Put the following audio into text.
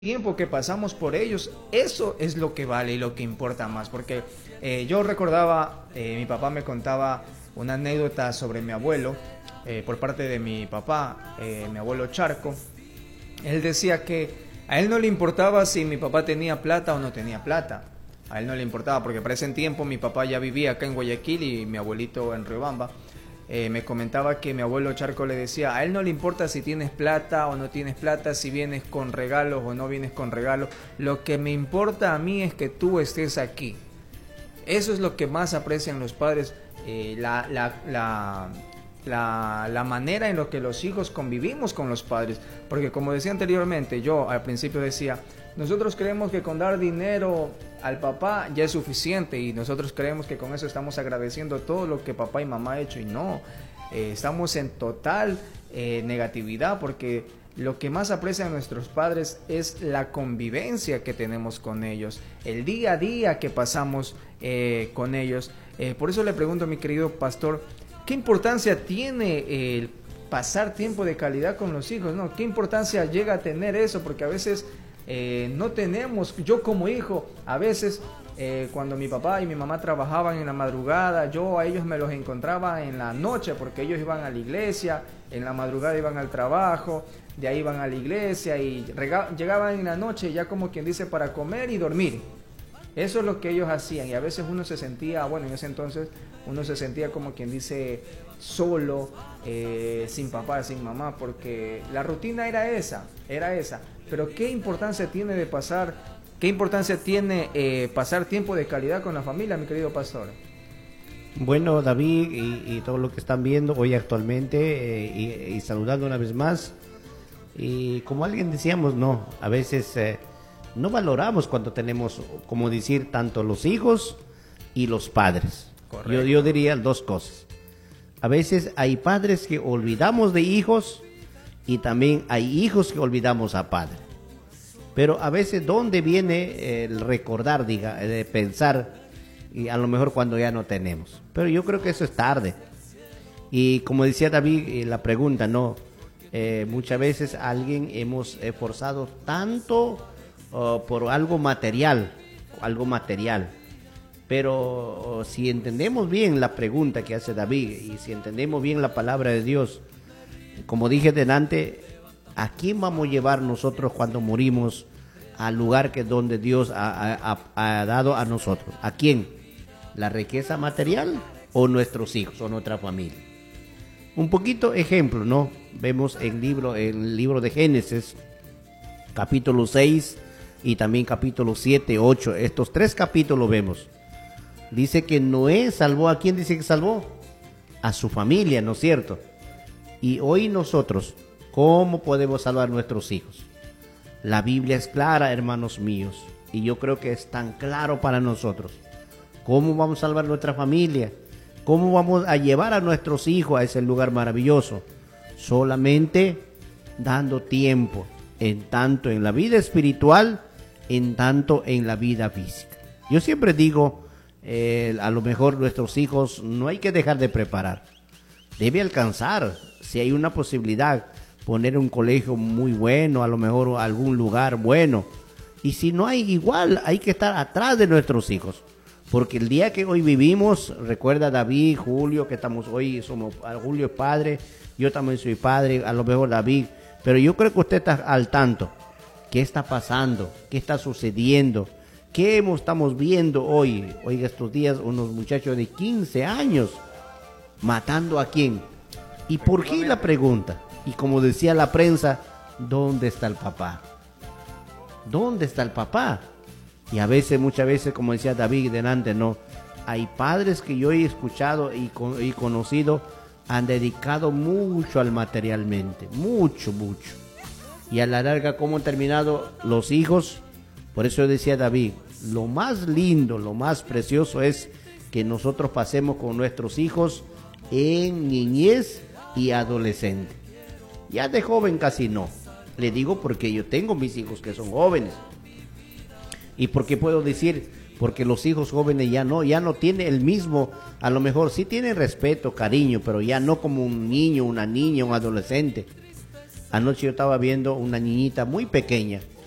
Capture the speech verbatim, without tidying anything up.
tiempo que pasamos por ellos, eso es lo que vale y lo que importa más, porque eh, yo recordaba, eh, mi papá me contaba una anécdota sobre mi abuelo, eh, por parte de mi papá, eh, mi abuelo Charco. Él decía que a él no le importaba si mi papá tenía plata o no tenía plata, a él no le importaba, porque para ese tiempo mi papá ya vivía acá en Guayaquil y mi abuelito en Riobamba. Eh, me comentaba que mi abuelo Charco le decía, a él no le importa si tienes plata o no tienes plata, si vienes con regalos o no vienes con regalos, lo que me importa a mí es que tú estés aquí. Eso es lo que más aprecian los padres, eh, la, la, la, la, la manera en la que los hijos convivimos con los padres, porque como decía anteriormente, yo al principio decía, nosotros creemos que con dar dinero al papá ya es suficiente y nosotros creemos que con eso estamos agradeciendo todo lo que papá y mamá han hecho, y no, eh, estamos en total eh, negatividad, porque lo que más aprecian nuestros padres es la convivencia que tenemos con ellos, el día a día que pasamos eh, con ellos. Eh, por eso le pregunto a mi querido pastor, ¿qué importancia tiene el pasar tiempo de calidad con los hijos, ¿no? ¿Qué importancia llega a tener eso? Porque a veces Eh, no tenemos, yo como hijo, a veces eh, cuando mi papá y mi mamá trabajaban en la madrugada, yo a ellos me los encontraba en la noche, porque ellos iban a la iglesia, en la madrugada iban al trabajo, de ahí iban a la iglesia y llegaban en la noche ya como quien dice para comer y dormir. Eso es lo que ellos hacían, y a veces uno se sentía, bueno, en ese entonces uno se sentía como quien dice solo, eh, sin papá, sin mamá, porque la rutina era esa, era esa. Pero qué importancia tiene de pasar, qué importancia tiene eh, pasar tiempo de calidad con la familia, mi querido pastor. Bueno, David y, y todo lo que están viendo hoy actualmente, eh, y, y saludando una vez más, y como alguien decíamos, no, a veces eh, no valoramos cuando tenemos, como decir, tanto los hijos y los padres. Yo, yo diría dos cosas. A veces hay padres que olvidamos de hijos y también hay hijos que olvidamos a padre. Pero a veces, ¿dónde viene el recordar, diga, de pensar, y a lo mejor cuando ya no tenemos? Pero yo creo que eso es tarde. Y como decía David, la pregunta, ¿no? Eh, muchas veces alguien hemos esforzado tanto uh, por algo material, algo material. Pero uh, si entendemos bien la pregunta que hace David y si entendemos bien la palabra de Dios, como dije delante, ¿a quién vamos a llevar nosotros cuando morimos al lugar que donde Dios ha, ha, ha dado a nosotros? ¿A quién? ¿La riqueza material o nuestros hijos o nuestra familia? Un poquito ejemplo, ¿no? Vemos en libro, en el libro de Génesis, capítulo seis y también capítulo siete, ocho, estos tres capítulos vemos. Dice que Noé salvó, ¿a quién dice que salvó? A su familia, ¿no es cierto? Y hoy nosotros, ¿cómo podemos salvar a nuestros hijos? La Biblia es clara, hermanos míos, y yo creo que es tan claro para nosotros. ¿Cómo vamos a salvar nuestra familia? ¿Cómo vamos a llevar a nuestros hijos a ese lugar maravilloso? Solamente dando tiempo, en tanto en la vida espiritual, en tanto en la vida física. Yo siempre digo, eh, a lo mejor nuestros hijos no hay que dejar de preparar. Debe alcanzar, si hay una posibilidad, poner un colegio muy bueno, a lo mejor algún lugar bueno. Y si no hay, igual hay que estar atrás de nuestros hijos. Porque el día que hoy vivimos, recuerda David, Julio, que estamos hoy, somos, Julio es padre, yo también soy padre, a lo mejor David. Pero yo creo que usted está al tanto. ¿Qué está pasando? ¿Qué está sucediendo? ¿Qué hemos, estamos viendo hoy? Oiga, estos días unos muchachos de quince años matando a quién. ¿Y por qué la pregunta? Y como decía la prensa, ¿dónde está el papá? ¿Dónde está el papá? Y a veces, muchas veces, como decía David delante, no, hay padres que yo he escuchado y, con, y conocido, han dedicado mucho al materialmente, mucho, mucho. Y a la larga, ¿cómo han terminado los hijos? Por eso decía David, lo más lindo, lo más precioso es que nosotros pasemos con nuestros hijos en niñez y adolescente. Ya de joven casi no. Le digo porque yo tengo mis hijos que son jóvenes. Y porque puedo decir, porque los hijos jóvenes ya no, ya no tienen el mismo, a lo mejor sí tienen respeto, cariño, pero ya no como un niño, una niña, un adolescente. Anoche yo estaba viendo una niñita muy pequeña